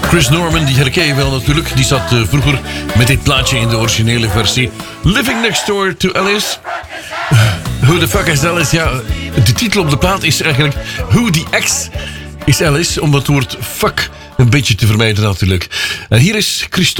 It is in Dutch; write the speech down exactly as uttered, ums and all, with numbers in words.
Chris Norman, die herken je wel natuurlijk. Die zat uh, vroeger met dit plaatje in de originele versie. Living Next Door to Alice. Uh, who the fuck is Alice? Ja, de titel op de plaat is eigenlijk Who the X is Alice. Om het woord fuck een beetje te vermijden natuurlijk. En hier is Christophe.